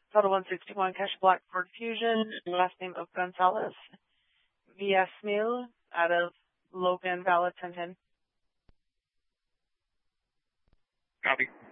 Total 161 cash black Ford Fusion. Last name of Gonzalez. Villasmil out of Logan, Valid 1010. Copy.